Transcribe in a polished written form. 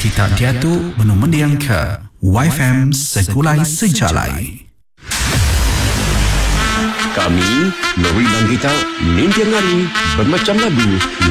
Cita Diatu Menumendiang ke YFM Segulai Sejalai. Kami, Nori Langgita, Nintiang Hari, bermacam lagu